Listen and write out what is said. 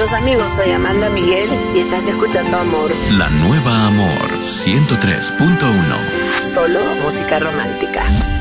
buenos amigos, soy Amanda Miguel y estás escuchando Amor. La nueva Amor 103.1. Solo música romántica.